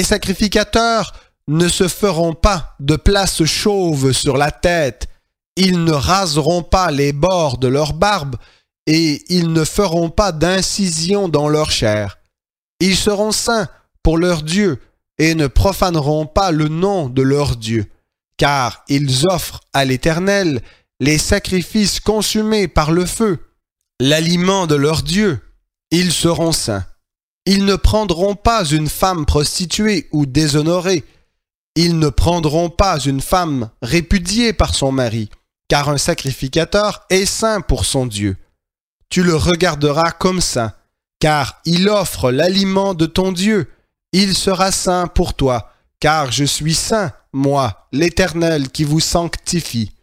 Les sacrificateurs ne se feront pas de place chauve sur la tête, ils ne raseront pas les bords de leur barbe, et ils ne feront pas d'incision dans leur chair. Ils seront saints pour leur Dieu, et ne profaneront pas le nom de leur Dieu, car ils offrent à l'Éternel les sacrifices consumés par le feu, l'aliment de leur Dieu. Ils seront saints. Ils ne prendront pas une femme prostituée ou déshonorée. Ils ne prendront pas une femme répudiée par son mari, car un sacrificateur est saint pour son Dieu. Tu le regarderas comme saint, car il offre l'aliment de ton Dieu. Il sera saint pour toi, car je suis saint, moi, l'Éternel qui vous sanctifie.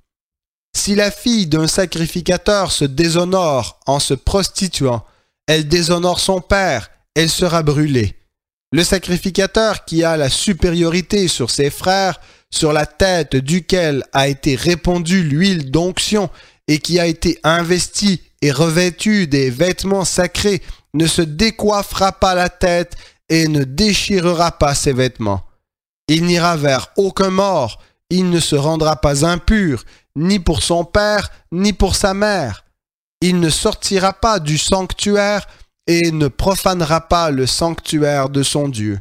Si la fille d'un sacrificateur se déshonore en se prostituant, elle déshonore son père, elle sera brûlée. Le sacrificateur qui a la supériorité sur ses frères, sur la tête duquel a été répandue l'huile d'onction et qui a été investi et revêtu des vêtements sacrés, ne se décoiffera pas la tête et ne déchirera pas ses vêtements. Il n'ira vers aucun mort, il ne se rendra pas impur, ni pour son père, ni pour sa mère. Il ne sortira pas du sanctuaire et ne profanera pas le sanctuaire de son Dieu.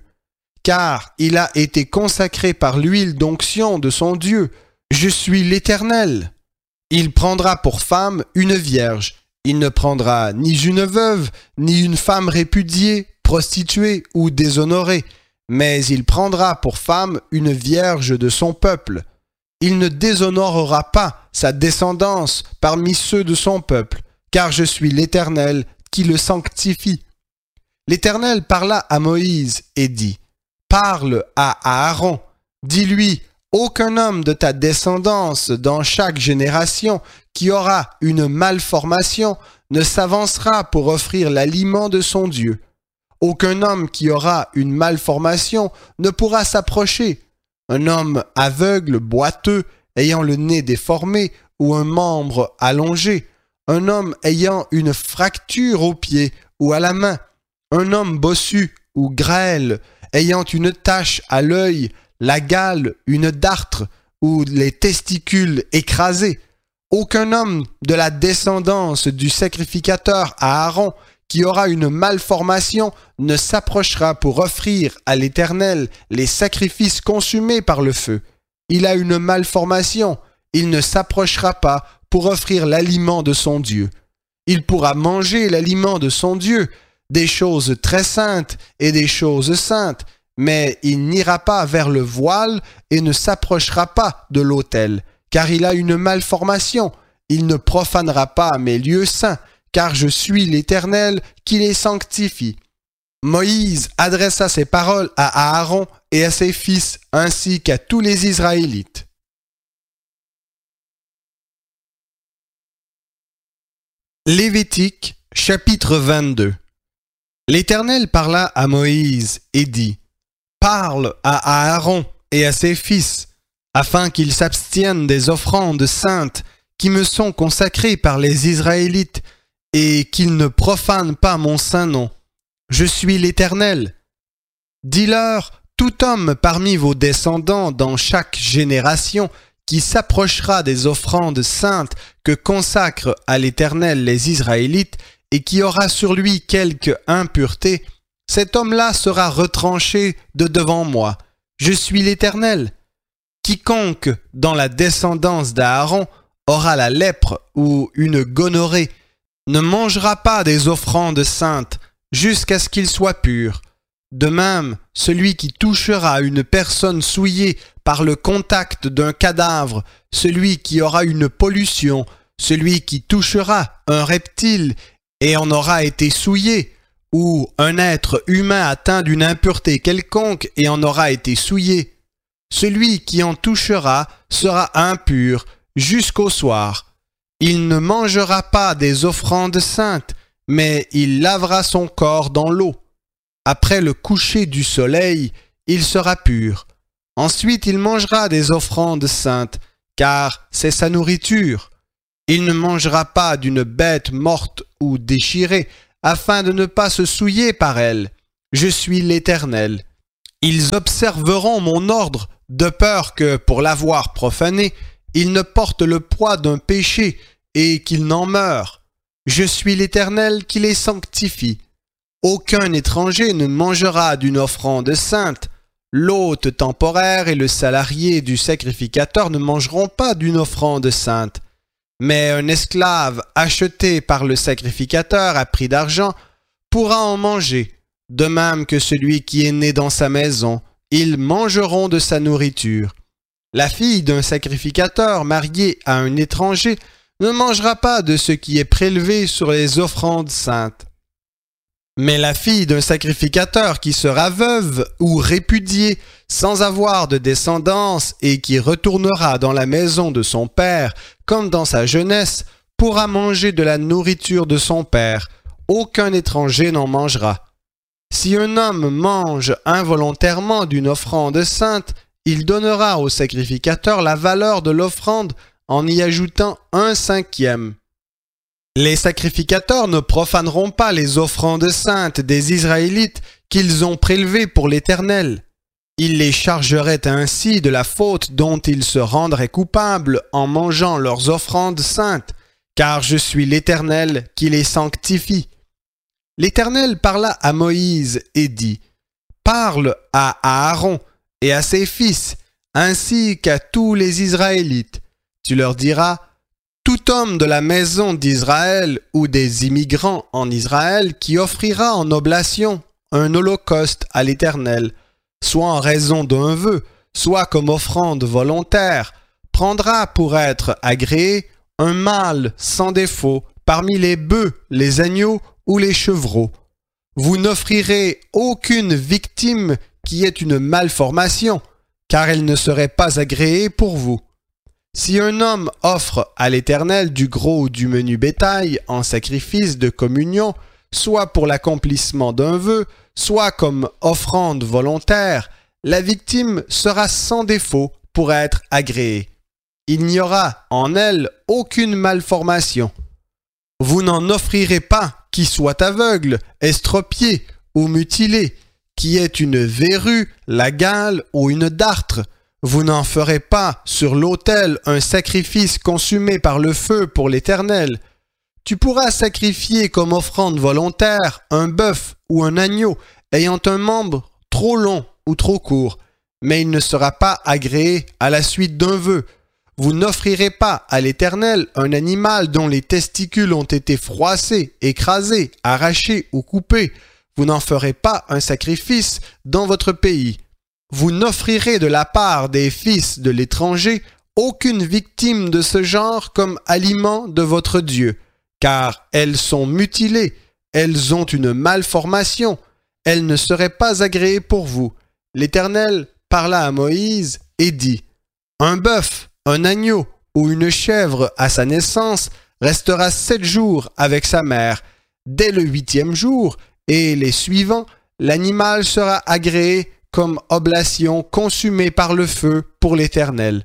Car il a été consacré par l'huile d'onction de son Dieu. Je suis l'Éternel. Il prendra pour femme une vierge. Il ne prendra ni une veuve, ni une femme répudiée, prostituée ou déshonorée, mais il prendra pour femme une vierge de son peuple. Il ne déshonorera pas sa descendance parmi ceux de son peuple, car je suis l'Éternel qui le sanctifie. L'Éternel parla à Moïse et dit, « Parle à Aaron, dis-lui, aucun homme de ta descendance dans chaque génération qui aura une malformation ne s'avancera pour offrir l'aliment de son Dieu. Aucun homme qui aura une malformation ne pourra s'approcher. Un homme aveugle, boiteux, ayant le nez déformé ou un membre allongé, un homme ayant une fracture au pied ou à la main, un homme bossu ou grêle, ayant une tache à l'œil, la gale, une dartre ou les testicules écrasés. Aucun homme de la descendance du sacrificateur Aaron qui aura une malformation ne s'approchera pour offrir à l'Éternel les sacrifices consumés par le feu. Il a une malformation, il ne s'approchera pas pour offrir l'aliment de son Dieu. Il pourra manger l'aliment de son Dieu, des choses très saintes et des choses saintes, mais il n'ira pas vers le voile et ne s'approchera pas de l'autel, car il a une malformation. Il ne profanera pas mes lieux saints, car je suis l'Éternel qui les sanctifie. » Moïse adressa ces paroles à Aaron et à ses fils, ainsi qu'à tous les Israélites. Lévitique, chapitre 22. L'Éternel parla à Moïse et dit, « Parle à Aaron et à ses fils, afin qu'ils s'abstiennent des offrandes saintes qui me sont consacrées par les Israélites, et qu'ils ne profanent pas mon saint nom. Je suis l'Éternel. Dis-leur, tout homme parmi vos descendants dans chaque génération qui s'approchera des offrandes saintes que consacrent à l'Éternel les Israélites et qui aura sur lui quelque impureté, cet homme-là sera retranché de devant moi. Je suis l'Éternel. Quiconque dans la descendance d'Aaron aura la lèpre ou une gonorrhée ne mangera pas des offrandes saintes jusqu'à ce qu'il soit pur. De même, celui qui touchera une personne souillée par le contact d'un cadavre, celui qui aura une pollution, celui qui touchera un reptile et en aura été souillé, ou un être humain atteint d'une impureté quelconque et en aura été souillé, celui qui en touchera sera impur jusqu'au soir. Il ne mangera pas des offrandes saintes, mais il lavera son corps dans l'eau. Après le coucher du soleil, il sera pur. Ensuite, il mangera des offrandes saintes, car c'est sa nourriture. Il ne mangera pas d'une bête morte ou déchirée, afin de ne pas se souiller par elle. Je suis l'Éternel. Ils observeront mon ordre, de peur que, pour l'avoir profané, ils ne portent le poids d'un péché et qu'ils n'en meurent. Je suis l'Éternel qui les sanctifie. Aucun étranger ne mangera d'une offrande sainte. L'hôte temporaire et le salarié du sacrificateur ne mangeront pas d'une offrande sainte. Mais un esclave acheté par le sacrificateur à prix d'argent pourra en manger, de même que celui qui est né dans sa maison. Ils mangeront de sa nourriture. La fille d'un sacrificateur mariée à un étranger ne mangera pas de ce qui est prélevé sur les offrandes saintes. Mais la fille d'un sacrificateur qui sera veuve ou répudiée sans avoir de descendance et qui retournera dans la maison de son père comme dans sa jeunesse pourra manger de la nourriture de son père. Aucun étranger n'en mangera. Si un homme mange involontairement d'une offrande sainte, il donnera au sacrificateur la valeur de l'offrande en y ajoutant 1/5. Les sacrificateurs ne profaneront pas les offrandes saintes des Israélites qu'ils ont prélevées pour l'Éternel. Ils les chargeraient ainsi de la faute dont ils se rendraient coupables en mangeant leurs offrandes saintes, car je suis l'Éternel qui les sanctifie. L'Éternel parla à Moïse et dit, « Parle à Aaron et à ses fils, ainsi qu'à tous les Israélites. Tu leur diras, tout homme de la maison d'Israël ou des immigrants en Israël qui offrira en oblation un holocauste à l'Éternel, soit en raison d'un vœu, soit comme offrande volontaire, prendra pour être agréé un mâle sans défaut parmi les bœufs, les agneaux ou les chevreaux. Vous n'offrirez aucune victime qui ait une malformation, car elle ne serait pas agréée pour vous. Si un homme offre à l'Éternel du gros ou du menu bétail en sacrifice de communion, soit pour l'accomplissement d'un vœu, soit comme offrande volontaire, la victime sera sans défaut pour être agréée. Il n'y aura en elle aucune malformation. Vous n'en offrirez pas qui soit aveugle, estropié ou mutilé, qui ait une verrue, la gale ou une dartre. Vous n'en ferez pas sur l'autel un sacrifice consumé par le feu pour l'Éternel. Tu pourras sacrifier comme offrande volontaire un bœuf ou un agneau ayant un membre trop long ou trop court, mais il ne sera pas agréé à la suite d'un vœu. Vous n'offrirez pas à l'Éternel un animal dont les testicules ont été froissés, écrasés, arrachés ou coupés. Vous n'en ferez pas un sacrifice dans votre pays. Vous n'offrirez de la part des fils de l'étranger aucune victime de ce genre comme aliment de votre Dieu, car elles sont mutilées, elles ont une malformation, elles ne seraient pas agréées pour vous. L'Éternel parla à Moïse et dit, « Un bœuf, un agneau ou une chèvre à sa naissance restera 7 jours avec sa mère. Dès le 8e jour et les suivants, l'animal sera agréé comme oblation consumée par le feu pour l'Éternel.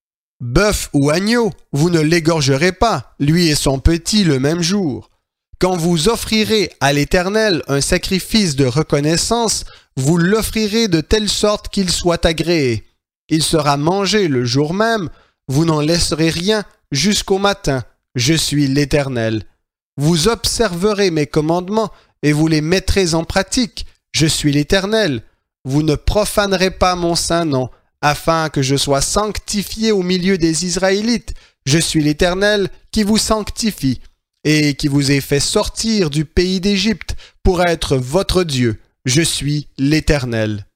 Bœuf ou agneau, vous ne l'égorgerez pas, lui et son petit le même jour. Quand vous offrirez à l'Éternel un sacrifice de reconnaissance, vous l'offrirez de telle sorte qu'il soit agréé. Il sera mangé le jour même, vous n'en laisserez rien jusqu'au matin. Je suis l'Éternel. Vous observerez mes commandements et vous les mettrez en pratique. Je suis l'Éternel. Vous ne profanerez pas mon saint nom, afin que je sois sanctifié au milieu des Israélites. Je suis l'Éternel qui vous sanctifie et qui vous ai fait sortir du pays d'Égypte pour être votre Dieu. Je suis l'Éternel.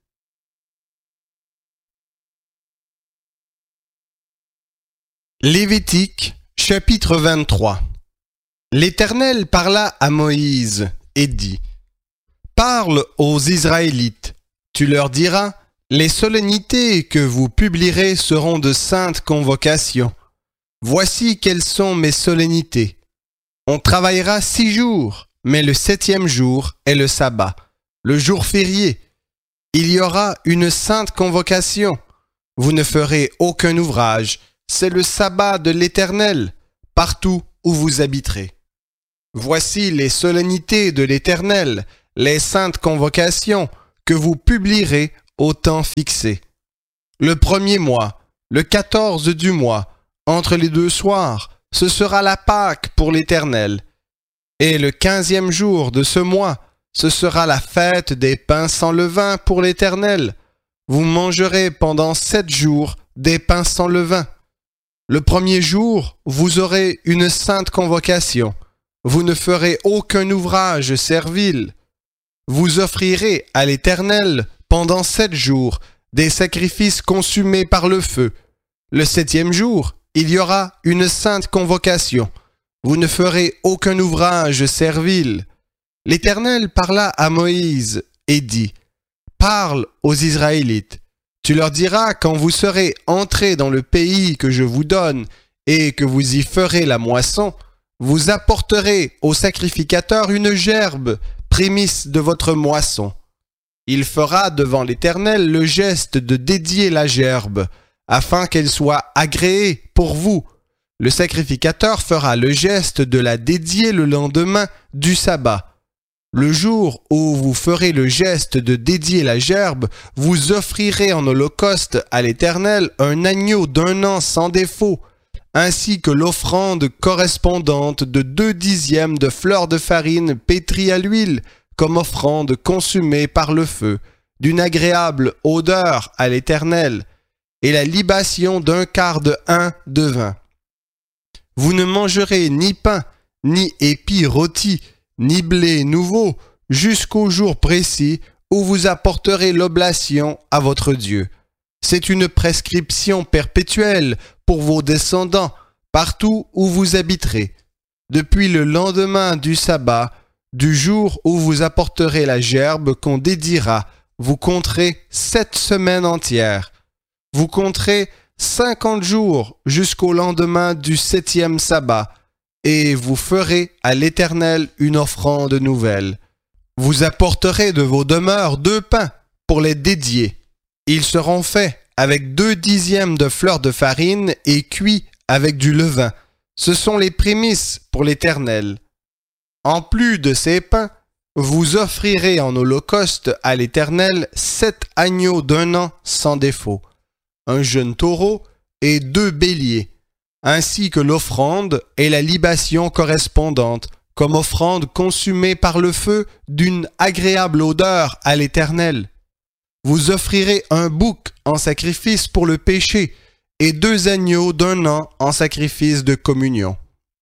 Lévitique, chapitre 23. L'Éternel parla à Moïse et dit, « Parle aux Israélites. Tu leur diras, les solennités que vous publierez seront de saintes convocations. Voici quelles sont mes solennités. On travaillera 6 jours, mais le 7e jour est le sabbat, le jour férié. Il y aura une sainte convocation. Vous ne ferez aucun ouvrage. C'est le sabbat de l'Éternel, partout où vous habiterez. Voici les solennités de l'Éternel, les saintes convocations que vous publierez au temps fixé. Le premier mois, le 14 du mois, entre les 2 soirs, ce sera la Pâque pour l'Éternel. Et le 15e jour de ce mois, ce sera la fête des pains sans levain pour l'Éternel. Vous mangerez pendant 7 jours des pains sans levain. Le premier jour, vous aurez une sainte convocation. Vous ne ferez aucun ouvrage servile. Vous offrirez à l'Éternel pendant 7 jours des sacrifices consumés par le feu. Le 7e jour, il y aura une sainte convocation. Vous ne ferez aucun ouvrage servile. L'Éternel parla à Moïse et dit, « Parle aux Israélites. Tu leur diras quand vous serez entrés dans le pays que je vous donne et que vous y ferez la moisson, vous apporterez au sacrificateur une gerbe, prémisse de votre moisson. Il fera devant l'Éternel le geste de dédier la gerbe, afin qu'elle soit agréée pour vous. Le sacrificateur fera le geste de la dédier le lendemain du sabbat. Le jour où vous ferez le geste de dédier la gerbe, vous offrirez en holocauste à l'Éternel un agneau d'1 an sans défaut, ainsi que l'offrande correspondante de 2/10 de fleur de farine pétrie à l'huile, comme offrande consumée par le feu, d'une agréable odeur à l'Éternel, et la libation d'1/4 de hin de vin. Vous ne mangerez ni pain, ni épis rôtis, ni blé nouveau, jusqu'au jour précis où vous apporterez l'oblation à votre Dieu. C'est une prescription perpétuelle pour vos descendants, partout où vous habiterez. Depuis le lendemain du sabbat, du jour où vous apporterez la gerbe qu'on dédiera, vous compterez 7 semaines entières. Vous compterez 50 jours jusqu'au lendemain du 7e sabbat, et vous ferez à l'Éternel une offrande nouvelle. Vous apporterez de vos demeures 2 pains pour les dédier. Ils seront faits avec 2/10 de fleur de farine et cuits avec du levain. Ce sont les prémices pour l'Éternel. En plus de ces pains, vous offrirez en holocauste à l'Éternel 7 agneaux d'1 an sans défaut, un jeune taureau et 2 béliers, ainsi que l'offrande et la libation correspondante, comme offrande consumée par le feu d'une agréable odeur à l'Éternel. Vous offrirez un bouc en sacrifice pour le péché et 2 agneaux d'1 an en sacrifice de communion.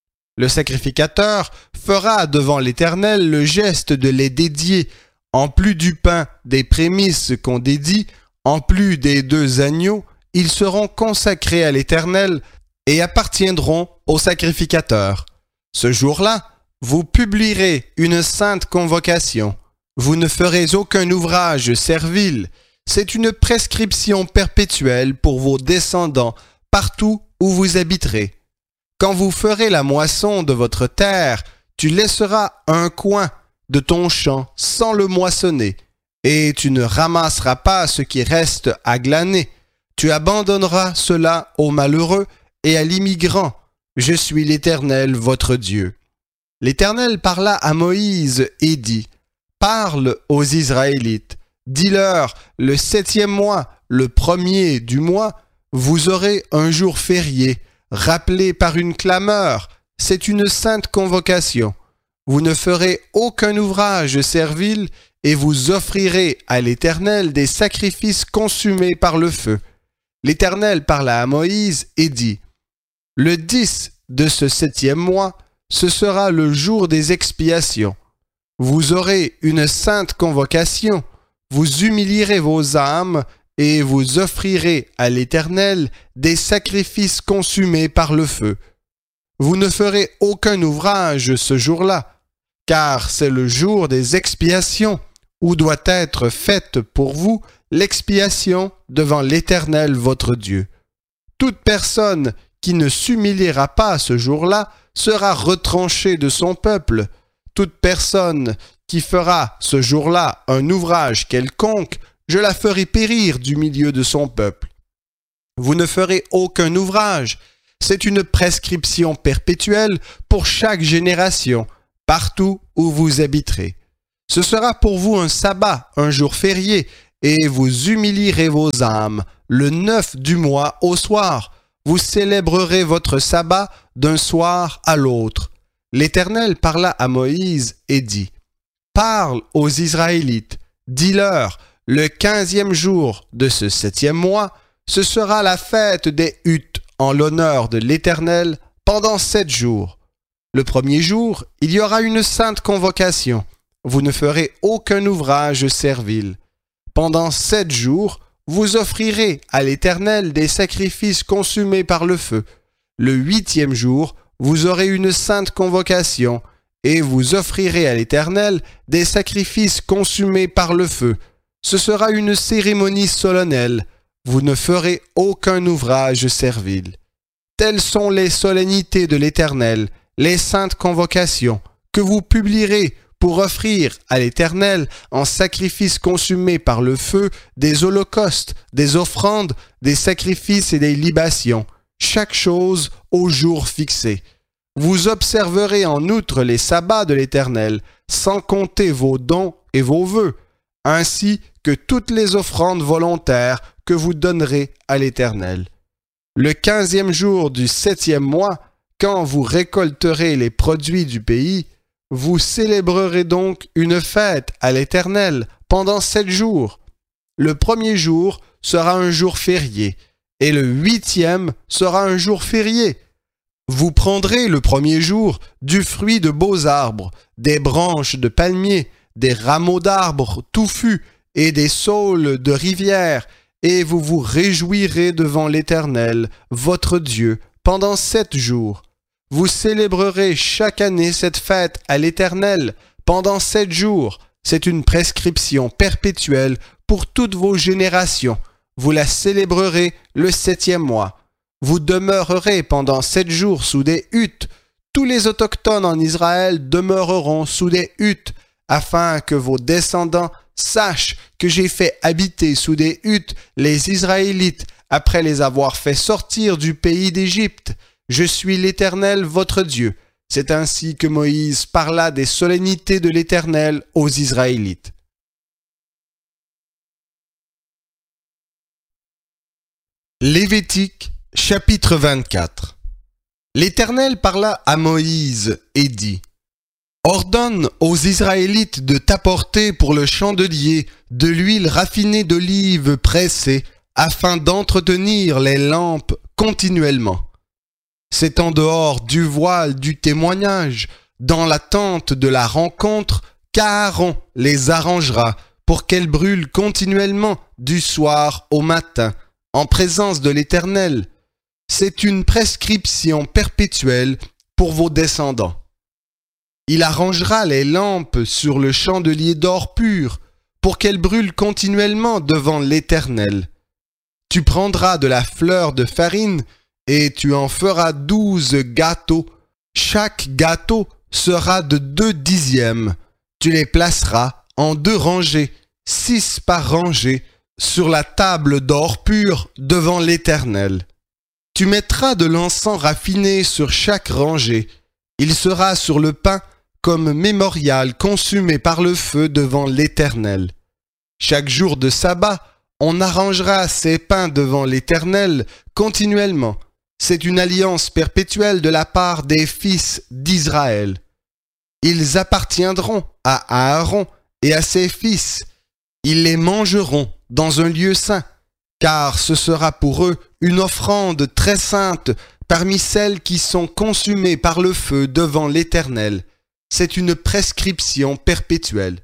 Le sacrificateur fera devant l'Éternel le geste de les dédier, en plus du pain des prémices qu'on dédie, en plus des 2 agneaux, ils seront consacrés à l'Éternel et appartiendront au sacrificateur. Ce jour-là, vous publierez une sainte convocation. Vous ne ferez aucun ouvrage servile. C'est une prescription perpétuelle pour vos descendants, partout où vous habiterez. Quand vous ferez la moisson de votre terre, tu laisseras un coin de ton champ sans le moissonner, et tu ne ramasseras pas ce qui reste à glaner. Tu abandonneras cela aux malheureux et à l'immigrant. Je suis l'Éternel, votre Dieu. L'Éternel parla à Moïse et dit, « Parle aux Israélites, dis-leur, le 7e mois, le 1er du mois, vous aurez un jour férié, rappelé par une clameur, c'est une sainte convocation. Vous ne ferez aucun ouvrage servile et vous offrirez à l'Éternel des sacrifices consumés par le feu. » L'Éternel parla à Moïse et dit, « Le 10 de ce 7e mois, ce sera le jour des expiations. Vous aurez une sainte convocation, vous humilierez vos âmes et vous offrirez à l'Éternel des sacrifices consumés par le feu. Vous ne ferez aucun ouvrage ce jour-là, car c'est le jour des expiations, où doit être faite pour vous l'expiation devant l'Éternel votre Dieu. Toute personne qui ne s'humiliera pas ce jour-là sera retranchée de son peuple. Toute personne qui fera ce jour-là un ouvrage quelconque, je la ferai périr du milieu de son peuple. Vous ne ferez aucun ouvrage. C'est une prescription perpétuelle pour chaque génération, partout où vous habiterez. Ce sera pour vous un sabbat, un jour férié, et vous humilierez vos âmes. Le 9 du mois au soir, vous célébrerez votre sabbat d'un soir à l'autre. L'Éternel parla à Moïse et dit, « Parle aux Israélites, dis-leur, le 15e jour de ce 7e mois, ce sera la fête des huttes en l'honneur de l'Éternel pendant 7 jours. Le premier jour, il y aura une sainte convocation. Vous ne ferez aucun ouvrage servile. Pendant 7 jours, vous offrirez à l'Éternel des sacrifices consumés par le feu. Le 8e jour, vous aurez une sainte convocation, et vous offrirez à l'Éternel des sacrifices consumés par le feu. Ce sera une cérémonie solennelle. Vous ne ferez aucun ouvrage servile. Telles sont les solennités de l'Éternel, les saintes convocations, que vous publierez pour offrir à l'Éternel en sacrifice consumé par le feu des holocaustes, des offrandes, des sacrifices et des libations, chaque chose au jour fixé. Vous observerez en outre les sabbats de l'Éternel, sans compter vos dons et vos vœux, ainsi que toutes les offrandes volontaires que vous donnerez à l'Éternel. Le 15e jour du 7e mois, quand vous récolterez les produits du pays, vous célébrerez donc une fête à l'Éternel pendant 7 jours. Le premier jour sera un jour férié, et le 8e sera un jour férié. Vous prendrez le premier jour du fruit de beaux arbres, des branches de palmiers, des rameaux d'arbres touffus et des saules de rivière, et vous vous réjouirez devant l'Éternel, votre Dieu, pendant 7 jours. Vous célébrerez chaque année cette fête à l'Éternel pendant 7 jours. C'est une prescription perpétuelle pour toutes vos générations. Vous la célébrerez le 7e mois. Vous demeurerez pendant 7 jours sous des huttes. Tous les autochtones en Israël demeureront sous des huttes, afin que vos descendants sachent que j'ai fait habiter sous des huttes les Israélites après les avoir fait sortir du pays d'Égypte. Je suis l'Éternel votre Dieu. C'est ainsi que Moïse parla des solennités de l'Éternel aux Israélites. Lévitique, chapitre 24. L'Éternel parla à Moïse et dit, « Ordonne aux Israélites de t'apporter pour le chandelier de l'huile raffinée d'olive pressée, afin d'entretenir les lampes continuellement. C'est en dehors du voile du témoignage, dans la tente de la rencontre, qu'Aaron les arrangera pour qu'elles brûlent continuellement du soir au matin, en présence de l'Éternel. C'est une prescription perpétuelle pour vos descendants. Il arrangera les lampes sur le chandelier d'or pur, pour qu'elles brûlent continuellement devant l'Éternel. Tu prendras de la fleur de farine, et tu en feras 12 gâteaux. Chaque gâteau sera de 2 dixièmes. Tu les placeras en 2 rangées, 6 par rangée, sur la table d'or pur devant l'Éternel. Tu mettras de l'encens raffiné sur chaque rangée. Il sera sur le pain comme mémorial consumé par le feu devant l'Éternel. Chaque jour de sabbat, on arrangera ces pains devant l'Éternel continuellement. C'est une alliance perpétuelle de la part des fils d'Israël. Ils appartiendront à Aaron et à ses fils. Ils les mangeront dans un lieu saint, car ce sera pour eux une offrande très sainte parmi celles qui sont consumées par le feu devant l'Éternel. C'est une prescription perpétuelle.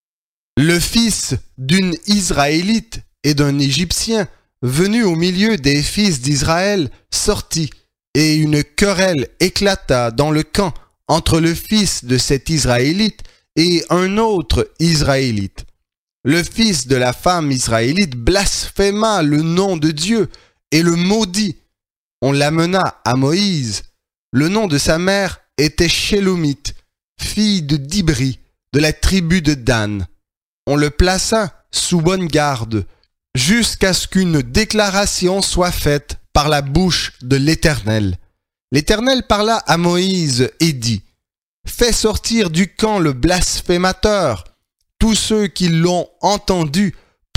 Le fils d'une Israélite et d'un Égyptien venu au milieu des fils d'Israël sortit, et une querelle éclata dans le camp entre le fils de cet Israélite et un autre Israélite. Le fils de la femme israélite blasphéma le nom de Dieu et le maudit. On l'amena à Moïse. Le nom de sa mère était Shélomite, fille de Dibri, de la tribu de Dan. On le plaça sous bonne garde, jusqu'à ce qu'une déclaration soit faite par la bouche de l'Éternel. L'Éternel parla à Moïse et dit, « Fais sortir du camp le blasphémateur. Tous ceux qui l'ont entendu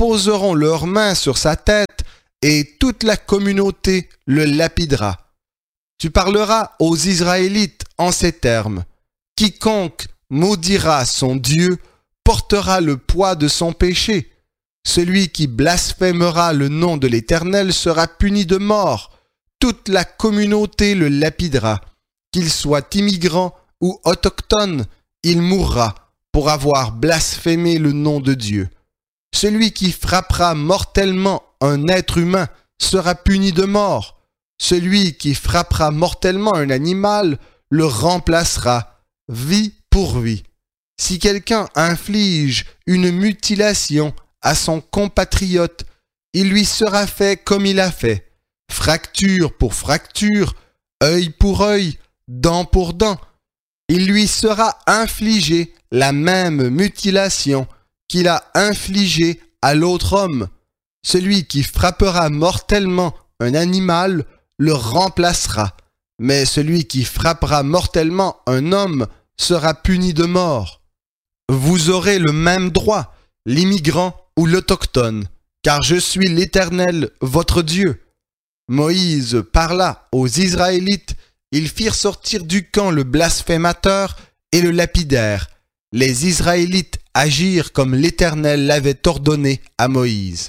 poseront leurs mains sur sa tête et toute la communauté le lapidera. Tu parleras aux Israélites en ces termes. Quiconque maudira son Dieu portera le poids de son péché. Celui qui blasphémera le nom de l'Éternel sera puni de mort. Toute la communauté le lapidera. Qu'il soit immigrant ou autochtone, il mourra pour avoir blasphémé le nom de Dieu. Celui qui frappera mortellement un être humain sera puni de mort. Celui qui frappera mortellement un animal le remplacera, vie pour vie. Si quelqu'un inflige une mutilation à son compatriote, il lui sera fait comme il a fait, fracture pour fracture, œil pour œil, dent pour dent. Il lui sera infligé la même mutilation qu'il a infligée à l'autre homme. Celui qui frappera mortellement un animal le remplacera, mais celui qui frappera mortellement un homme sera puni de mort. Vous aurez le même droit, l'immigrant ou l'autochtone, car je suis l'Éternel, votre Dieu. Moïse parla aux Israélites, ils firent sortir du camp le blasphémateur et le lapidèrent. Les Israélites agirent comme l'Éternel l'avait ordonné à Moïse.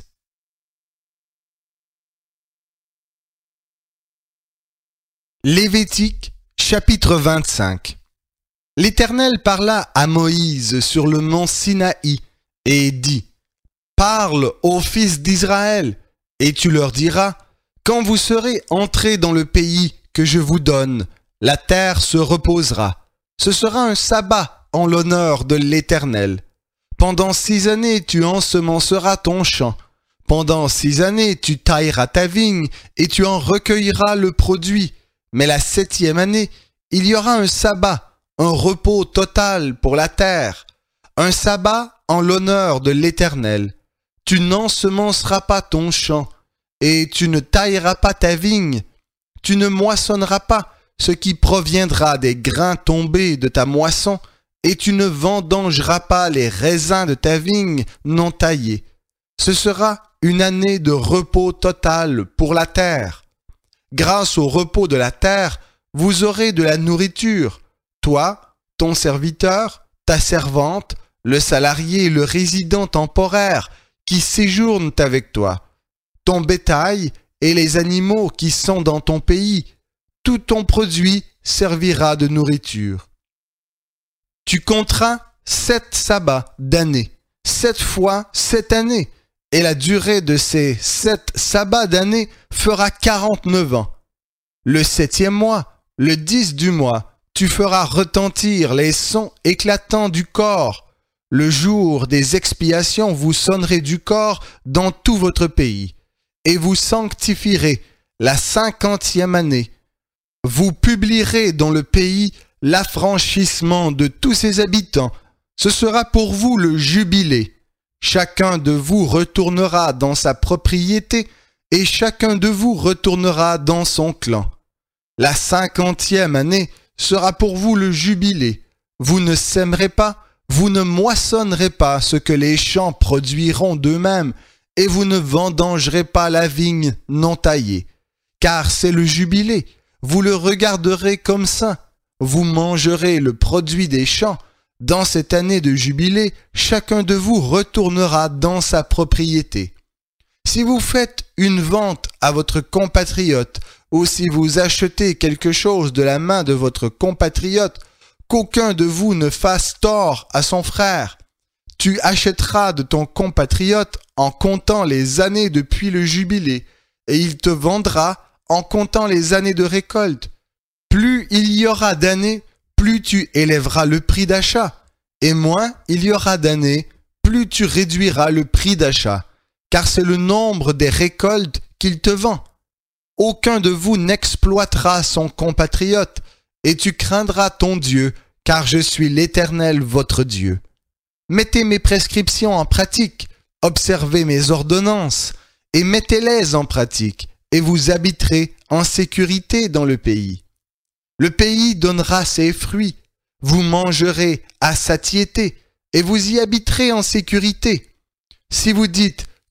Lévitique, chapitre 25. L'Éternel parla à Moïse sur le mont Sinaï et dit : Parle aux fils d'Israël, et tu leur diras : Quand vous serez entrés dans le pays que je vous donne, la terre se reposera. Ce sera un sabbat en l'honneur de l'Éternel. Pendant 6 années, tu ensemenceras ton champ. Pendant 6 années, tu tailleras ta vigne et tu en recueilleras le produit. Mais la 7e année, il y aura un sabbat, un repos total pour la terre, un sabbat en l'honneur de l'Éternel. Tu n'ensemenceras pas ton champ, et tu ne tailleras pas ta vigne. Tu ne moissonneras pas ce qui proviendra des grains tombés de ta moisson, et tu ne vendangeras pas les raisins de ta vigne non taillés. Ce sera une année de repos total pour la terre. Grâce au repos de la terre, vous aurez de la nourriture, toi, ton serviteur, ta servante, le salarié et le résident temporaire qui séjournent avec toi, ton bétail et les animaux qui sont dans ton pays. Tout ton produit servira de nourriture. Tu compteras 7 sabbats d'année, 7 fois 7 années, et la durée de ces 7 sabbats d'année fera 49 ans. Le 7e mois, le 10 du mois, tu feras retentir les sons éclatants du cor. Le jour des expiations, vous sonnerez du cor dans tout votre pays, et vous sanctifierez la 50e année. Vous publierez dans le pays l'affranchissement de tous ses habitants. Ce sera pour vous le jubilé. Chacun de vous retournera dans sa propriété et chacun de vous retournera dans son clan. La 50e année sera pour vous le jubilé. Vous ne sèmerez pas, vous ne moissonnerez pas ce que les champs produiront d'eux-mêmes, et vous ne vendangerez pas la vigne non taillée. Car c'est le jubilé, vous le regarderez comme saint. Vous mangerez le produit des champs. Dans cette année de jubilé, chacun de vous retournera dans sa propriété. Si vous faites une vente à votre compatriote, ou si vous achetez quelque chose de la main de votre compatriote, qu'aucun de vous ne fasse tort à son frère. Tu achèteras de ton compatriote en comptant les années depuis le jubilé, et il te vendra en comptant les années de récolte. Plus il y aura d'années, plus tu élèveras le prix d'achat, et moins il y aura d'années, plus tu réduiras le prix d'achat, car c'est le nombre des récoltes qu'il te vend. Aucun de vous n'exploitera son compatriote, et tu craindras ton Dieu, car je suis l'Éternel votre Dieu. Mettez mes prescriptions en pratique, observez mes ordonnances, et mettez-les en pratique, et vous habiterez en sécurité dans le pays. Le pays donnera ses fruits, vous mangerez à satiété, et vous y habiterez en sécurité. Si vous dites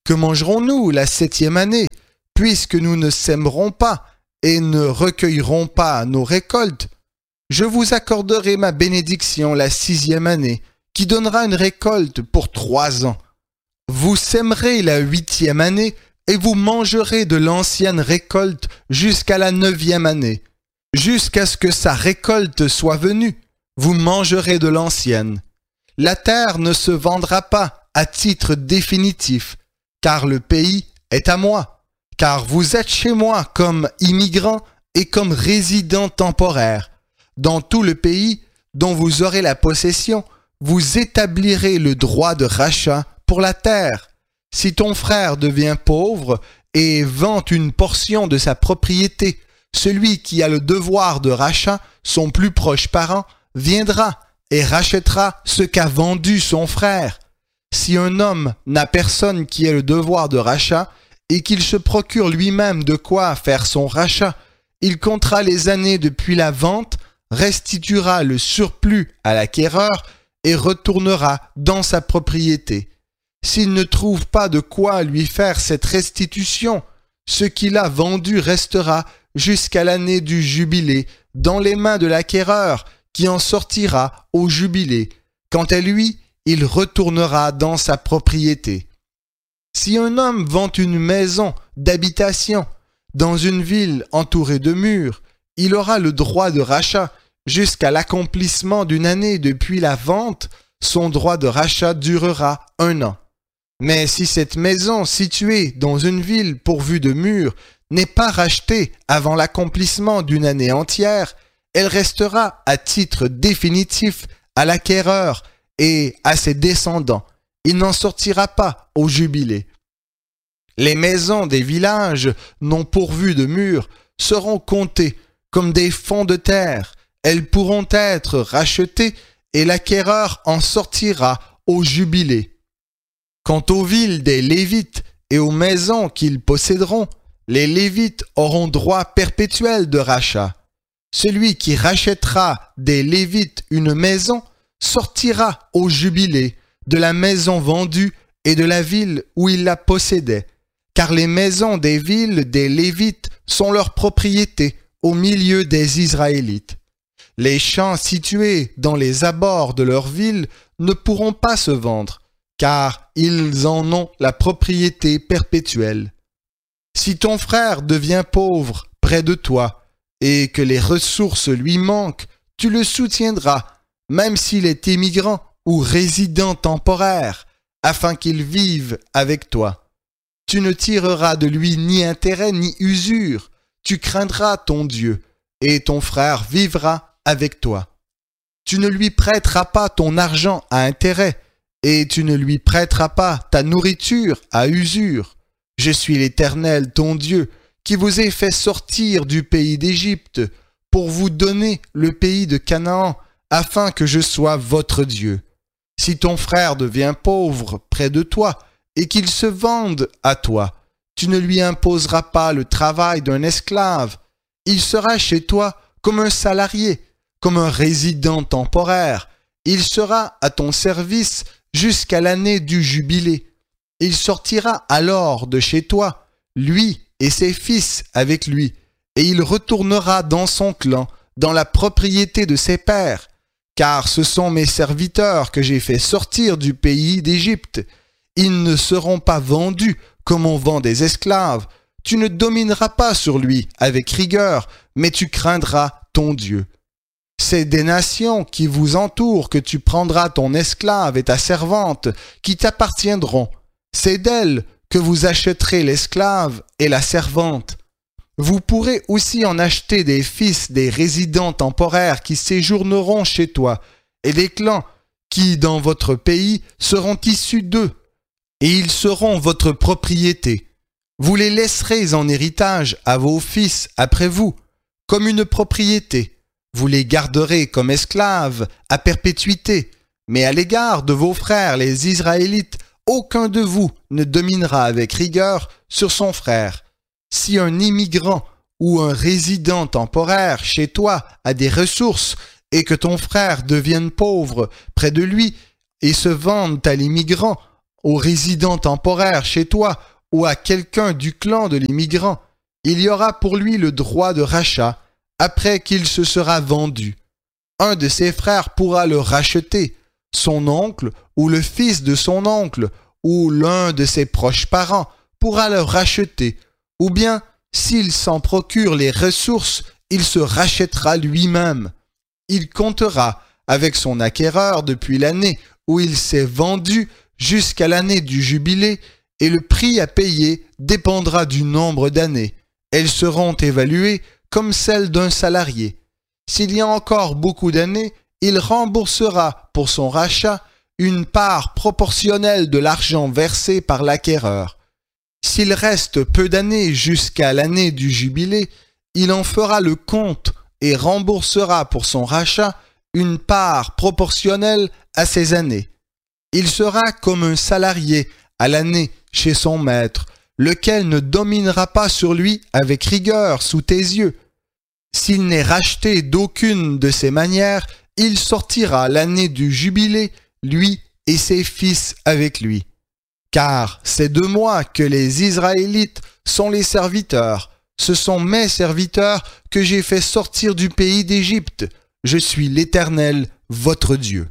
Que mangerons-nous la 7e année, puisque nous ne sèmerons pas et ne recueillerons pas nos récoltes? Je vous accorderai ma bénédiction la 6e année, qui donnera une récolte pour 3 ans. Vous sèmerez la 8e année, et vous mangerez de l'ancienne récolte jusqu'à la 9e année. Jusqu'à ce que sa récolte soit venue, vous mangerez de l'ancienne. La terre ne se vendra pas à titre définitif, car le pays est à moi, car vous êtes chez moi comme immigrants et comme résidents temporaires. Dans tout le pays dont vous aurez la possession, vous établirez le droit de rachat pour la terre. Si ton frère devient pauvre et vend une portion de sa propriété, celui qui a le devoir de rachat, son plus proche parent, viendra et rachètera ce qu'a vendu son frère. Si un homme n'a personne qui ait le devoir de rachat et qu'il se procure lui-même de quoi faire son rachat, il comptera les années depuis la vente, restituera le surplus à l'acquéreur et retournera dans sa propriété. S'il ne trouve pas de quoi lui faire cette restitution, ce qu'il a vendu restera jusqu'à l'année du jubilé dans les mains de l'acquéreur qui en sortira au jubilé. Quant à lui, il retournera dans sa propriété. Si un homme vend une maison d'habitation dans une ville entourée de murs, il aura le droit de rachat jusqu'à l'accomplissement d'une année depuis la vente. Son droit de rachat durera 1 an. Mais si cette maison située dans une ville pourvue de murs n'est pas rachetée avant l'accomplissement d'une année entière, elle restera à titre définitif à l'acquéreur et à ses descendants. Il n'en sortira pas au jubilé. Les maisons des villages non pourvues de murs seront comptées comme des fonds de terre. Elles pourront être rachetées et l'acquéreur en sortira au jubilé. Quant aux villes des Lévites et aux maisons qu'ils posséderont, les Lévites auront droit perpétuel de rachat. Celui qui rachètera des Lévites une maison sortira au jubilé de la maison vendue et de la ville où il la possédait, car les maisons des villes des Lévites sont leur propriété au milieu des Israélites. Les champs situés dans les abords de leur ville ne pourront pas se vendre, car ils en ont la propriété perpétuelle. Si ton frère devient pauvre près de toi et que les ressources lui manquent, tu le soutiendras, même s'il est immigrant ou résident temporaire, afin qu'il vive avec toi. Tu ne tireras de lui ni intérêt ni usure, tu craindras ton Dieu, et ton frère vivra avec toi. Tu ne lui prêteras pas ton argent à intérêt, et tu ne lui prêteras pas ta nourriture à usure. Je suis l'Éternel, ton Dieu, qui vous ai fait sortir du pays d'Égypte pour vous donner le pays de Canaan, afin que je sois votre Dieu. Si ton frère devient pauvre près de toi et qu'il se vende à toi, tu ne lui imposeras pas le travail d'un esclave. Il sera chez toi comme un salarié, comme un résident temporaire. Il sera à ton service jusqu'à l'année du jubilé. Il sortira alors de chez toi, lui et ses fils avec lui, et il retournera dans son clan, dans la propriété de ses pères, car ce sont mes serviteurs que j'ai fait sortir du pays d'Égypte. Ils ne seront pas vendus comme on vend des esclaves. Tu ne domineras pas sur lui avec rigueur, mais tu craindras ton Dieu. C'est des nations qui vous entourent que tu prendras ton esclave et ta servante, qui t'appartiendront. C'est d'elles que vous achèterez l'esclave et la servante. Vous pourrez aussi en acheter des fils des résidents temporaires qui séjourneront chez toi, et des clans qui, dans votre pays, seront issus d'eux, et ils seront votre propriété. Vous les laisserez en héritage à vos fils après vous, comme une propriété. Vous les garderez comme esclaves à perpétuité, mais à l'égard de vos frères les Israélites, aucun de vous ne dominera avec rigueur sur son frère. Si un immigrant ou un résident temporaire chez toi a des ressources et que ton frère devienne pauvre près de lui et se vende à l'immigrant, aux résidents temporaires chez toi ou à quelqu'un du clan de l'immigrant, il y aura pour lui le droit de rachat après qu'il se sera vendu. Un de ses frères pourra le racheter, son oncle ou le fils de son oncle ou l'un de ses proches parents pourra le racheter, ou bien, s'il s'en procure les ressources, il se rachètera lui-même. Il comptera avec son acquéreur depuis l'année où il s'est vendu jusqu'à l'année du jubilé, et le prix à payer dépendra du nombre d'années. Elles seront évaluées comme celles d'un salarié. S'il y a encore beaucoup d'années, il remboursera pour son rachat une part proportionnelle de l'argent versé par l'acquéreur. S'il reste peu d'années jusqu'à l'année du jubilé, il en fera le compte et remboursera pour son rachat une part proportionnelle à ces années. Il sera comme un salarié à l'année chez son maître, lequel ne dominera pas sur lui avec rigueur sous tes yeux. S'il n'est racheté d'aucune de ces manières, il sortira l'année du jubilé, lui et ses fils avec lui. Car c'est de moi que les Israélites sont les serviteurs. Ce sont mes serviteurs que j'ai fait sortir du pays d'Égypte. Je suis l'Éternel, votre Dieu.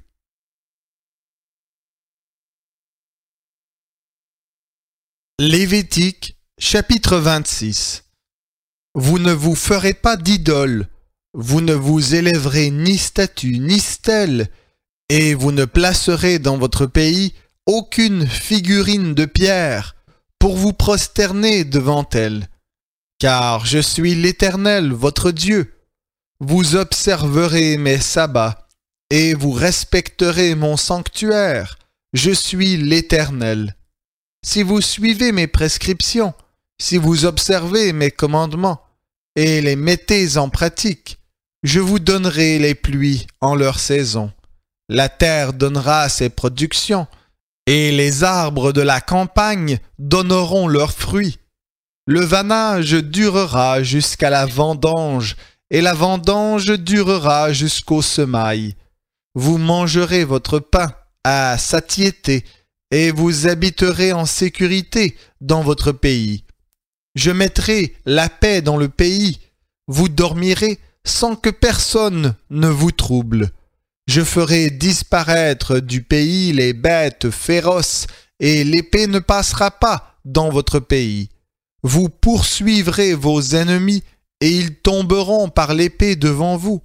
Lévitique, chapitre 26. Vous ne vous ferez pas d'idole, vous ne vous élèverez ni statue ni stèle, et vous ne placerez dans votre pays aucune figurine de pierre pour vous prosterner devant elle. Car je suis l'Éternel, votre Dieu. Vous observerez mes sabbats, et vous respecterez mon sanctuaire. Je suis l'Éternel. Si vous suivez mes prescriptions, si vous observez mes commandements, et les mettez en pratique, je vous donnerai les pluies en leur saison. La terre donnera ses productions, et les arbres de la campagne donneront leurs fruits. Le vanage durera jusqu'à la vendange, et la vendange durera jusqu'aux semailles. Vous mangerez votre pain à satiété, et vous habiterez en sécurité dans votre pays. Je mettrai la paix dans le pays. Vous dormirez sans que personne ne vous trouble. Je ferai disparaître du pays les bêtes féroces, et l'épée ne passera pas dans votre pays. Vous poursuivrez vos ennemis, et ils tomberont par l'épée devant vous.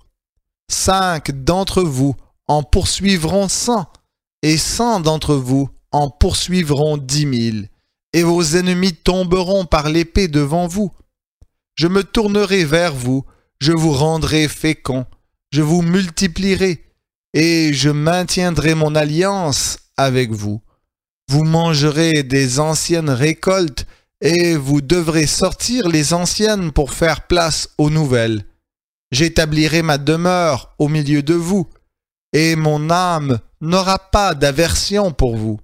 5 d'entre vous en poursuivront 100, et 100 d'entre vous en poursuivront 10 000, et vos ennemis tomberont par l'épée devant vous. Je me tournerai vers vous, je vous rendrai fécond, je vous multiplierai, et je maintiendrai mon alliance avec vous. Vous mangerez des anciennes récoltes, et vous devrez sortir les anciennes pour faire place aux nouvelles. J'établirai ma demeure au milieu de vous, et mon âme n'aura pas d'aversion pour vous.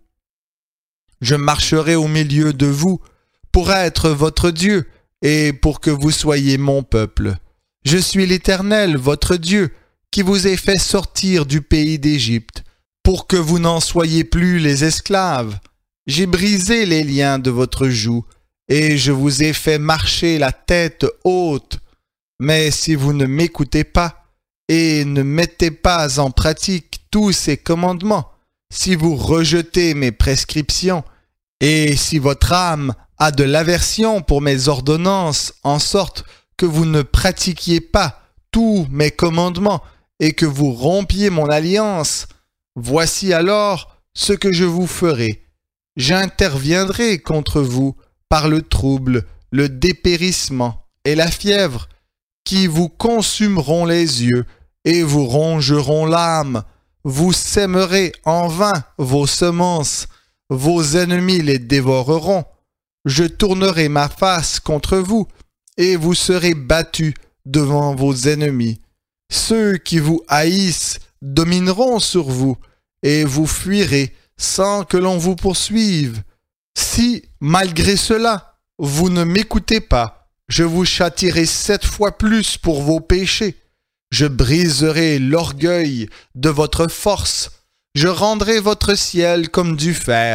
Je marcherai au milieu de vous pour être votre Dieu et pour que vous soyez mon peuple. Je suis l'Éternel, votre Dieu, qui vous ai fait sortir du pays d'Égypte, pour que vous n'en soyez plus les esclaves. J'ai brisé les liens de votre joug, et je vous ai fait marcher la tête haute. Mais si vous ne m'écoutez pas, et ne mettez pas en pratique tous ces commandements, si vous rejetez mes prescriptions, et si votre âme a de l'aversion pour mes ordonnances, en sorte que vous ne pratiquiez pas tous mes commandements, et que vous rompiez mon alliance, voici alors ce que je vous ferai. J'interviendrai contre vous par le trouble, le dépérissement et la fièvre, qui vous consumeront les yeux et vous rongeront l'âme. Vous sèmerez en vain vos semences, vos ennemis les dévoreront. Je tournerai ma face contre vous, et vous serez battus devant vos ennemis. Ceux qui vous haïssent domineront sur vous, et vous fuirez sans que l'on vous poursuive. Si, malgré cela, vous ne m'écoutez pas, je vous châtierai 7 fois plus pour vos péchés. Je briserai l'orgueil de votre force. Je rendrai votre ciel comme du fer,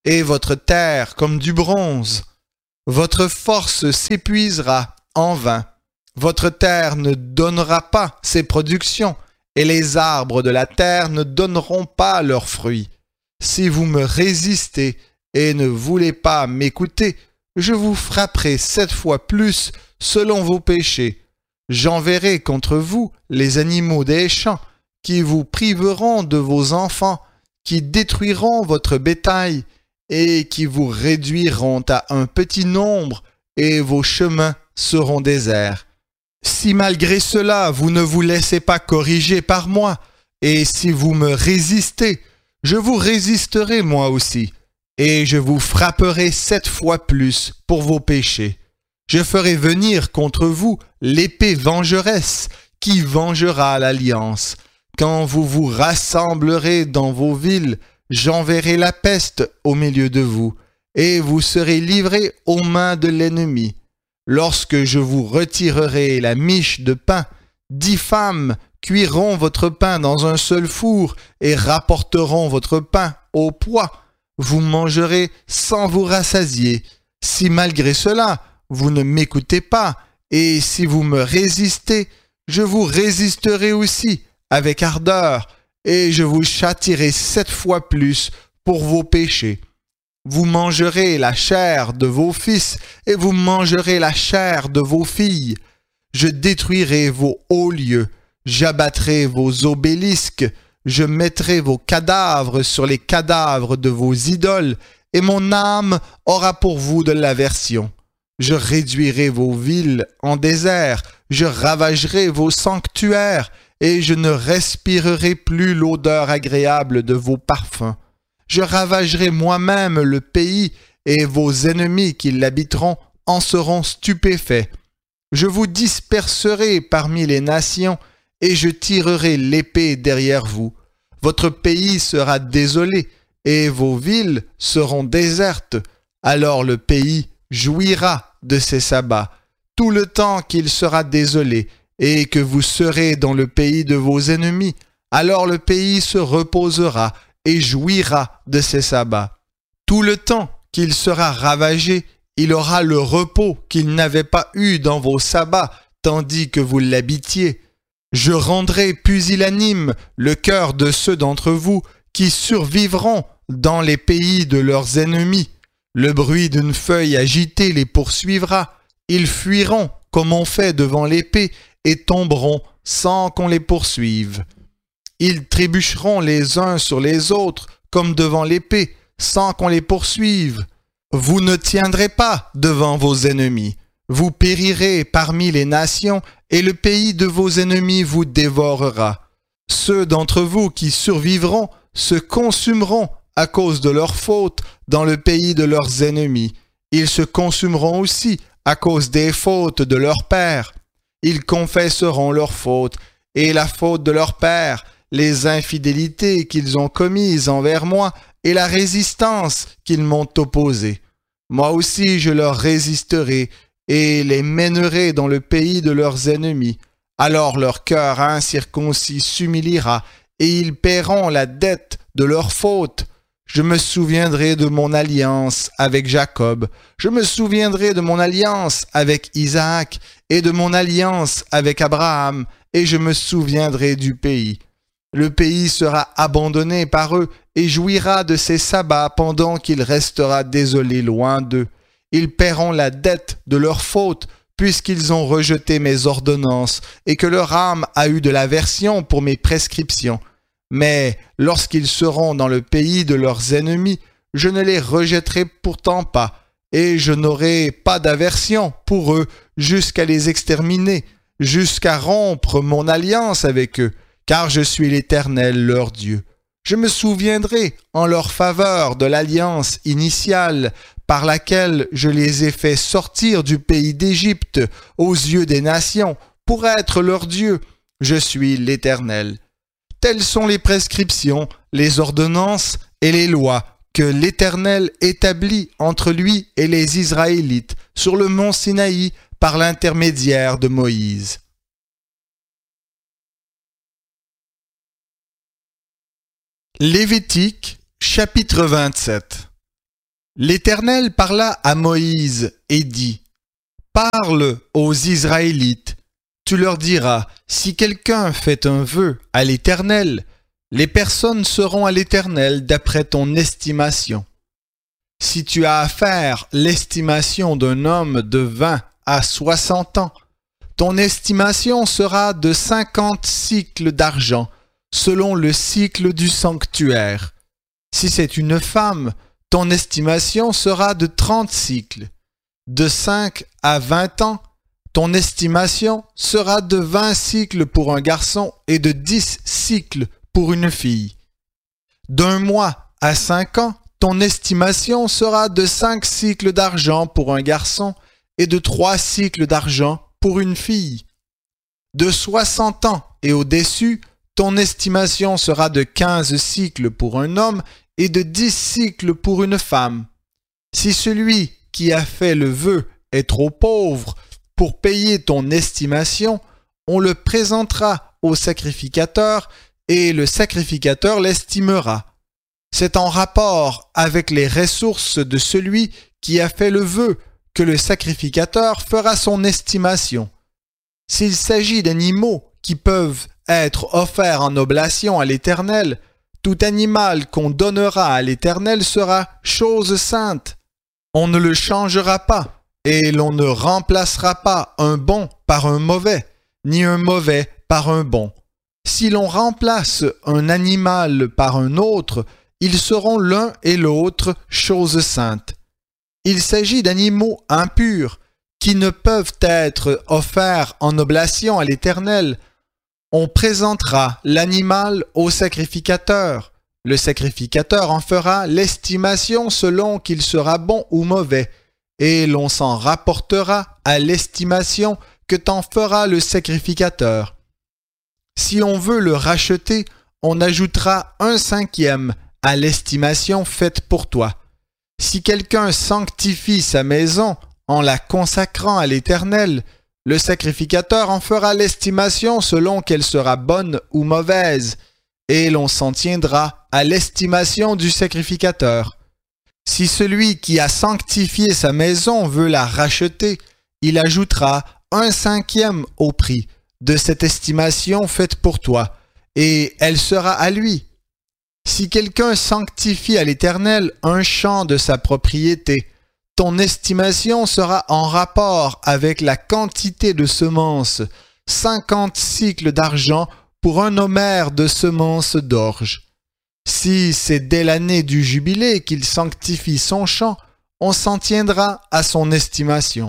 et votre terre comme du bronze. Votre force s'épuisera en vain. Votre terre ne donnera pas ses productions, et les arbres de la terre ne donneront pas leurs fruits. Si vous me résistez et ne voulez pas m'écouter, je vous frapperai 7 fois plus selon vos péchés. J'enverrai contre vous les animaux des champs, qui vous priveront de vos enfants, qui détruiront votre bétail, et qui vous réduiront à un petit nombre, et vos chemins seront déserts. Si malgré cela vous ne vous laissez pas corriger par moi, et si vous me résistez, je vous résisterai moi aussi, et je vous frapperai 7 fois plus pour vos péchés. Je ferai venir contre vous l'épée vengeresse qui vengera l'alliance. Quand vous vous rassemblerez dans vos villes, j'enverrai la peste au milieu de vous, et vous serez livrés aux mains de l'ennemi. Lorsque je vous retirerai la miche de pain, 10 femmes cuiront votre pain dans un seul four et rapporteront votre pain au poids. Vous mangerez sans vous rassasier. Si malgré cela, vous ne m'écoutez pas, et si vous me résistez, je vous résisterai aussi avec ardeur, et je vous châtierai 7 fois plus pour vos péchés. Vous mangerez la chair de vos fils, et vous mangerez la chair de vos filles. Je détruirai vos hauts lieux, j'abattrai vos obélisques, je mettrai vos cadavres sur les cadavres de vos idoles, et mon âme aura pour vous de l'aversion. Je réduirai vos villes en désert, je ravagerai vos sanctuaires, et je ne respirerai plus l'odeur agréable de vos parfums. Je ravagerai moi-même le pays, et vos ennemis qui l'habiteront en seront stupéfaits. Je vous disperserai parmi les nations, et je tirerai l'épée derrière vous. Votre pays sera désolé, et vos villes seront désertes. Alors le pays jouira de ses sabbats, tout le temps qu'il sera désolé, et que vous serez dans le pays de vos ennemis. Alors le pays se reposera et jouira de ses sabbats. Tout le temps qu'il sera ravagé, il aura le repos qu'il n'avait pas eu dans vos sabbats, tandis que vous l'habitiez. Je rendrai pusillanime le cœur de ceux d'entre vous qui survivront dans les pays de leurs ennemis. Le bruit d'une feuille agitée les poursuivra. Ils fuiront comme on fait devant l'épée et tomberont sans qu'on les poursuive. Ils trébucheront les uns sur les autres comme devant l'épée, sans qu'on les poursuive. Vous ne tiendrez pas devant vos ennemis. Vous périrez parmi les nations, et le pays de vos ennemis vous dévorera. Ceux d'entre vous qui survivront se consumeront à cause de leurs fautes dans le pays de leurs ennemis. Ils se consumeront aussi à cause des fautes de leurs pères. Ils confesseront leurs fautes et la faute de leurs pères, les infidélités qu'ils ont commises envers moi et la résistance qu'ils m'ont opposée. Moi aussi je leur résisterai et les mènerai dans le pays de leurs ennemis. Alors leur cœur incirconcis s'humiliera et ils paieront la dette de leurs fautes. Je me souviendrai de mon alliance avec Jacob, je me souviendrai de mon alliance avec Isaac et de mon alliance avec Abraham, et je me souviendrai du pays. Le pays sera abandonné par eux et jouira de ses sabbats pendant qu'il restera désolé loin d'eux. Ils paieront la dette de leurs fautes puisqu'ils ont rejeté mes ordonnances et que leur âme a eu de l'aversion pour mes prescriptions. Mais lorsqu'ils seront dans le pays de leurs ennemis, je ne les rejetterai pourtant pas, et je n'aurai pas d'aversion pour eux jusqu'à les exterminer, jusqu'à rompre mon alliance avec eux, car je suis l'Éternel leur Dieu. Je me souviendrai en leur faveur de l'alliance initiale par laquelle je les ai fait sortir du pays d'Égypte aux yeux des nations pour être leur Dieu. Je suis l'Éternel. Telles sont les prescriptions, les ordonnances et les lois que l'Éternel établit entre lui et les Israélites sur le mont Sinaï par l'intermédiaire de Moïse. Lévitique, chapitre 27. L'Éternel parla à Moïse et dit, « Parle aux Israélites. Tu leur diras, si quelqu'un fait un vœu à l'Éternel, les personnes seront à l'Éternel d'après ton estimation. Si tu as à faire l'estimation d'un homme de 20 à 60 ans, ton estimation sera de 50 cycles d'argent, selon le cycle du sanctuaire. Si c'est une femme, ton estimation sera de 30 cycles. De 5 à 20 ans, ton estimation sera de 20 cycles pour un garçon et de 10 cycles pour une fille. D'un mois à 5 ans, ton estimation sera de 5 cycles d'argent pour un garçon et de 3 cycles d'argent pour une fille. De 60 ans et au-dessus, ton estimation sera de 15 cycles pour un homme et de 10 cycles pour une femme. Si celui qui a fait le vœu est trop pauvre pour payer ton estimation, on le présentera au sacrificateur et le sacrificateur l'estimera. C'est en rapport avec les ressources de celui qui a fait le vœu que le sacrificateur fera son estimation. S'il s'agit d'animaux qui peuvent être offerts en oblation à l'Éternel, tout animal qu'on donnera à l'Éternel sera chose sainte. On ne le changera pas, et l'on ne remplacera pas un bon par un mauvais, ni un mauvais par un bon. Si l'on remplace un animal par un autre, ils seront l'un et l'autre chose sainte. Il s'agit d'animaux impurs qui ne peuvent être offerts en oblation à l'Éternel. On présentera l'animal au sacrificateur. Le sacrificateur en fera l'estimation selon qu'il sera bon ou mauvais, et l'on s'en rapportera à l'estimation que t'en fera le sacrificateur. Si on veut le racheter, on ajoutera 1/5 à l'estimation faite pour toi. Si quelqu'un sanctifie sa maison en la consacrant à l'Éternel, le sacrificateur en fera l'estimation selon qu'elle sera bonne ou mauvaise, et l'on s'en tiendra à l'estimation du sacrificateur. Si celui qui a sanctifié sa maison veut la racheter, il ajoutera 1/5 au prix de cette estimation faite pour toi, et elle sera à lui. Si quelqu'un sanctifie à l'Éternel un champ de sa propriété, ton estimation sera en rapport avec la quantité de semences, 50 cycles d'argent pour un homère de semences d'orge. Si c'est dès l'année du jubilé qu'il sanctifie son champ, on s'en tiendra à son estimation.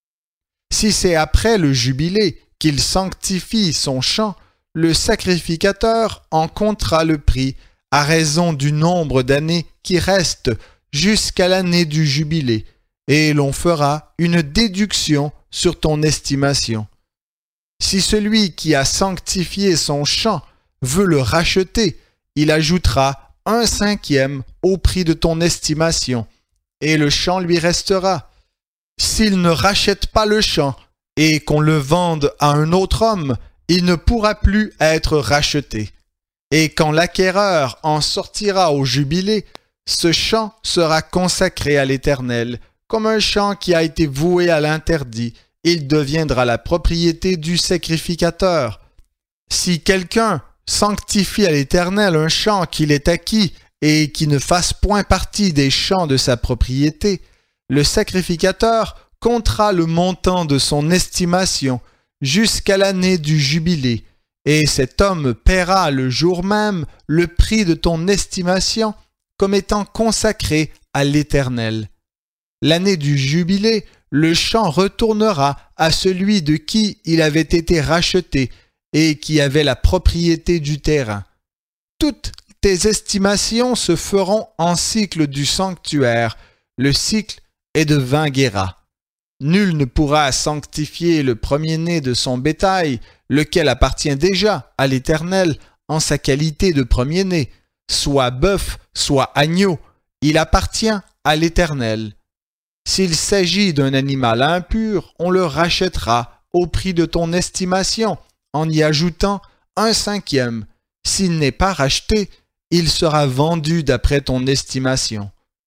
Si c'est après le jubilé qu'il sanctifie son champ, le sacrificateur en comptera le prix à raison du nombre d'années qui restent jusqu'à l'année du jubilé, et l'on fera une déduction sur ton estimation. Si celui qui a sanctifié son champ veut le racheter, il ajoutera 1/5 au prix de ton estimation, et le champ lui restera. S'il ne rachète pas le champ et qu'on le vende à un autre homme, il ne pourra plus être racheté. Et quand l'acquéreur en sortira au jubilé, ce champ sera consacré à l'Éternel, comme un champ qui a été voué à l'interdit. Il deviendra la propriété du sacrificateur. Si quelqu'un sanctifie à l'Éternel un champ qu'il ait acquis et qui ne fasse point partie des champs de sa propriété, le sacrificateur comptera le montant de son estimation jusqu'à l'année du jubilé, et cet homme paiera le jour même le prix de ton estimation comme étant consacré à l'Éternel. L'année du jubilé, le champ retournera à celui de qui il avait été racheté et qui avait la propriété du terrain. Toutes tes estimations se feront en cycle du sanctuaire. Le cycle est de 20 guéras. Nul ne pourra sanctifier le premier-né de son bétail, lequel appartient déjà à l'Éternel en sa qualité de premier-né, soit bœuf, soit agneau, il appartient à l'Éternel. S'il s'agit d'un animal impur, on le rachètera au prix de ton estimation, en y ajoutant 1/5. S'il n'est pas racheté, il sera vendu d'après ton estimation.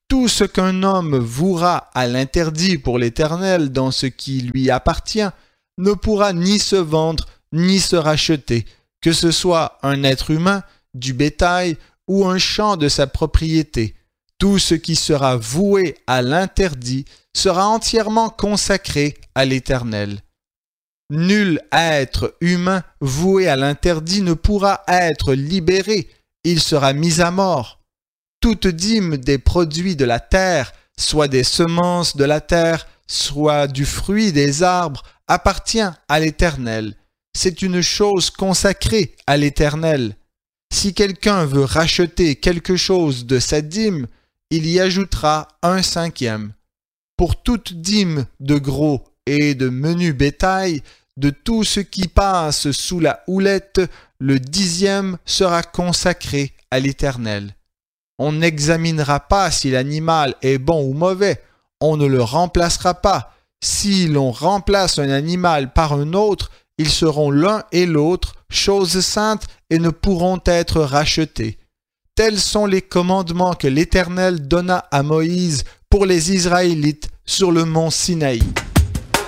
Tout ce qu'un homme vouera à l'interdit pour l'Éternel dans ce qui lui appartient ne pourra ni se vendre ni se racheter, que ce soit un être humain, du bétail ou un champ de sa propriété. Tout ce qui sera voué à l'interdit sera entièrement consacré à l'Éternel. Nul être humain voué à l'interdit ne pourra être libéré, il sera mis à mort. Toute dîme des produits de la terre, soit des semences de la terre, soit du fruit des arbres, appartient à l'Éternel. C'est une chose consacrée à l'Éternel. Si quelqu'un veut racheter quelque chose de sa dîme, il y ajoutera 1/5. Pour toute dîme de gros et de menu bétail, de tout ce qui passe sous la houlette, le 10e sera consacré à l'Éternel. On n'examinera pas si l'animal est bon ou mauvais, on ne le remplacera pas. Si l'on remplace un animal par un autre, ils seront l'un et l'autre choses saintes et ne pourront être rachetés. Tels sont les commandements que l'Éternel donna à Moïse pour les Israélites sur le mont Sinaï.